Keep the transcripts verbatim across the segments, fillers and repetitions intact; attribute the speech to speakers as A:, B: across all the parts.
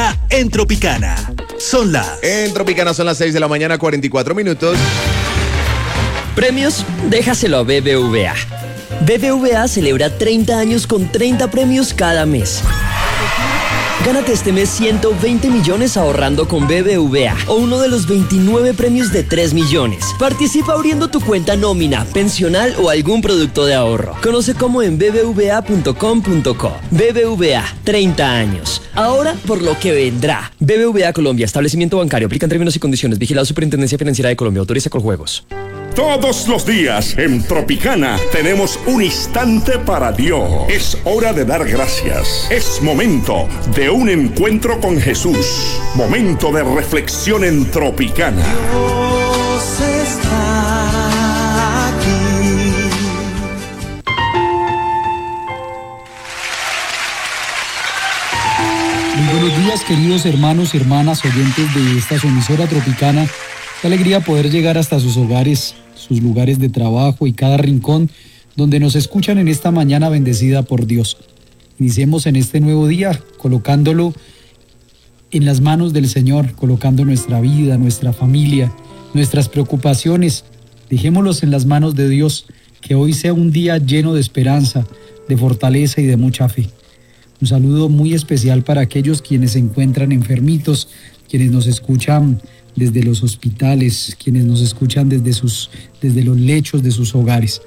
A: día en Tropicana. Son las...
B: En Tropicana son las seis de la mañana, cuarenta y cuatro minutos.
C: Premios, déjaselo a B B V A. B B V A celebra treinta años con treinta premios cada mes. Gánate este mes ciento veinte millones ahorrando con B B V A o uno de los veintinueve premios de tres millones. Participa abriendo tu cuenta nómina, pensional o algún producto de ahorro. Conoce cómo en b b v a punto com punto co. B B V A, treinta años. Ahora por lo que vendrá. B B V A Colombia, establecimiento bancario. Aplican términos y condiciones. Vigilado Superintendencia Financiera de Colombia. Autoriza con juegos.
D: Todos los días en Tropicana tenemos un instante para Dios. Es hora de dar gracias. Es momento de un encuentro con Jesús. Momento de reflexión en Tropicana.
E: Dios está aquí.
F: Muy buenos días, queridos hermanos y hermanas oyentes de esta su emisora Tropicana. Qué alegría poder llegar hasta sus hogares, sus lugares de trabajo y cada rincón donde nos escuchan en esta mañana bendecida por Dios. Iniciemos en este nuevo día colocándolo en las manos del Señor, colocando nuestra vida, nuestra familia, nuestras preocupaciones. Dejémoslos en las manos de Dios, que hoy sea un día lleno de esperanza, de fortaleza y de mucha fe. Un saludo muy especial para aquellos quienes se encuentran enfermitos, quienes nos escuchan desde los hospitales, quienes nos escuchan desde, sus, desde los lechos de sus hogares.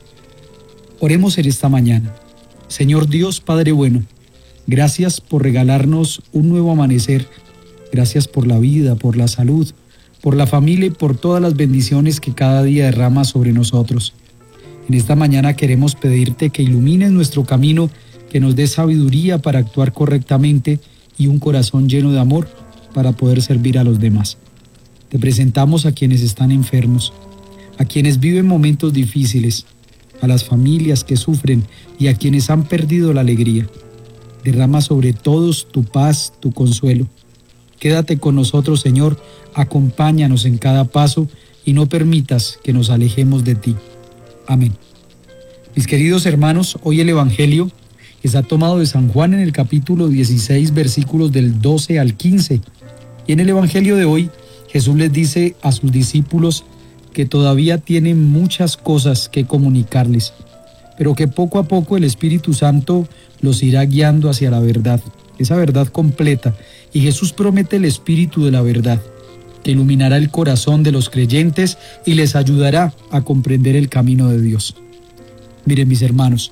F: Oremos en esta mañana. Señor Dios, Padre bueno, gracias por regalarnos un nuevo amanecer. Gracias por la vida, por la salud, por la familia y por todas las bendiciones que cada día derramas sobre nosotros. En esta mañana queremos pedirte que ilumines nuestro camino, que nos des sabiduría para actuar correctamente y un corazón lleno de amor para poder servir a los demás. Te presentamos a quienes están enfermos, a quienes viven momentos difíciles, a las familias que sufren y a quienes han perdido la alegría. Derrama sobre todos tu paz, tu consuelo. Quédate con nosotros, Señor, acompáñanos en cada paso y no permitas que nos alejemos de ti. Amén. Mis queridos hermanos, hoy el Evangelio está tomado de San Juan en el capítulo dieciséis, versículos del doce al quince. Y en el Evangelio de hoy, Jesús les dice a sus discípulos que todavía tienen muchas cosas que comunicarles, pero que poco a poco el Espíritu Santo los irá guiando hacia la verdad, esa verdad completa. Y Jesús promete el Espíritu de la verdad, que iluminará el corazón de los creyentes y les ayudará a comprender el camino de Dios. Miren, mis hermanos,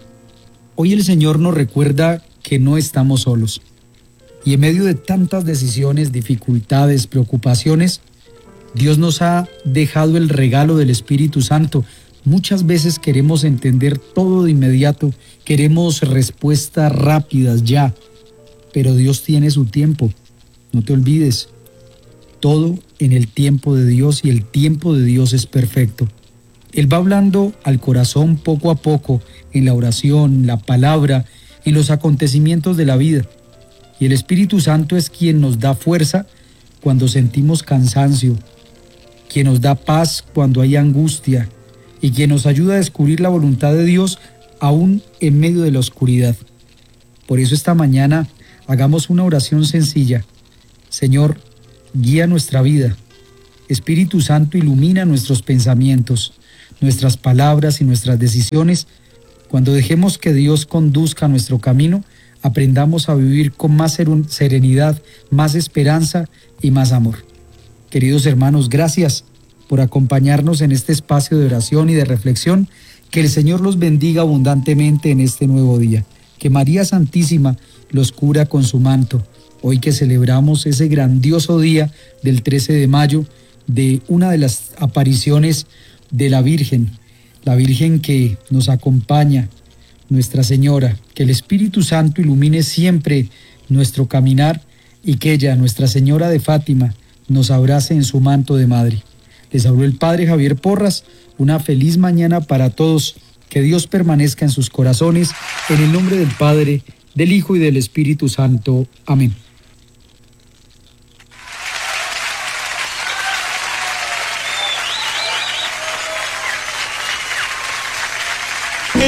F: hoy el Señor nos recuerda que no estamos solos. Y en medio de tantas decisiones, dificultades, preocupaciones, Dios nos ha dejado el regalo del Espíritu Santo. Muchas veces queremos entender todo de inmediato, queremos respuestas rápidas ya, pero Dios tiene su tiempo. No te olvides, todo en el tiempo de Dios, y el tiempo de Dios es perfecto. Él va hablando al corazón poco a poco, en la oración, la palabra, en los acontecimientos de la vida. Y el Espíritu Santo es quien nos da fuerza cuando sentimos cansancio, quien nos da paz cuando hay angustia y quien nos ayuda a descubrir la voluntad de Dios aún en medio de la oscuridad. Por eso esta mañana hagamos una oración sencilla. Señor, guía nuestra vida. Espíritu Santo, ilumina nuestros pensamientos, nuestras palabras y nuestras decisiones. Cuando dejemos que Dios conduzca nuestro camino, aprendamos a vivir con más serenidad, más esperanza y más amor. Queridos hermanos, gracias por acompañarnos en este espacio de oración y de reflexión. Que el Señor los bendiga abundantemente en este nuevo día. Que María Santísima los cubra con su manto. Hoy que celebramos ese grandioso día del trece de mayo, de una de las apariciones de la Virgen, la Virgen que nos acompaña, Nuestra Señora. Que el Espíritu Santo ilumine siempre nuestro caminar y que ella, Nuestra Señora de Fátima, nos abrace en su manto de madre. Les habló el Padre Javier Porras. Una feliz mañana para todos. Que Dios permanezca en sus corazones. En el nombre del Padre, del Hijo y del Espíritu Santo. Amén.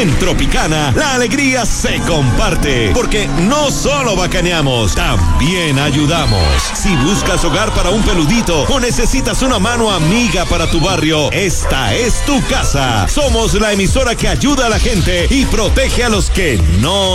A: En Tropicana, la alegría se comparte, porque no solo bacaneamos, también ayudamos. Si buscas hogar para un peludito o necesitas una mano amiga para tu barrio, esta es tu casa. Somos la emisora que ayuda a la gente y protege a los que no